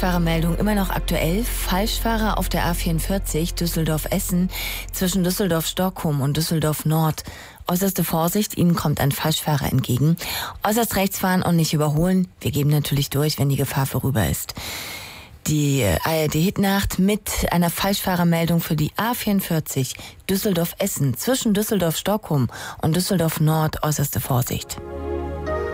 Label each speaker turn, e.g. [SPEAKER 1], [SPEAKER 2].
[SPEAKER 1] Fahrermeldung immer noch aktuell. Falschfahrer auf der A44 Düsseldorf-Essen zwischen Düsseldorf-Stockholm und Düsseldorf-Nord. Äußerste Vorsicht, Ihnen kommt ein Falschfahrer entgegen. Äußerst rechts fahren und nicht überholen. Wir geben natürlich durch, wenn die Gefahr vorüber ist. Die ARD-Hitnacht mit einer Falschfahrermeldung für die A44 Düsseldorf-Essen zwischen Düsseldorf-Stockholm und Düsseldorf-Nord. Äußerste Vorsicht.